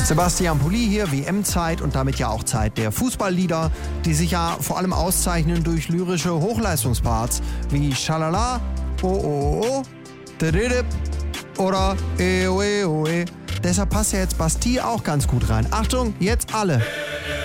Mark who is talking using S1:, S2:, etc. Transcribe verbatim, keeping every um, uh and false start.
S1: Sebastian Pulli hier, W M-Zeit und damit ja auch Zeit der Fußballlieder, die sich ja vor allem auszeichnen durch lyrische Hochleistungsparts wie Schalala, Oh Oh Oh, Dididip oder E O E O E. Deshalb passt ja jetzt Bastille auch ganz gut rein. Achtung, jetzt alle!